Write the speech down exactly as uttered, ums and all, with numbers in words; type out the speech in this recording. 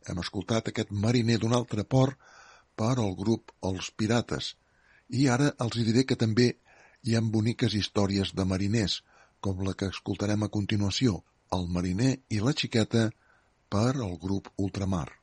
Hem escoltat aquest Mariner d'un altre port per al grup Els Pirates. I ara els diré que també hi ha boniques històries de mariners, com la que escoltarem a continuació, El mariner i la xiqueta, per al grup Ultramar.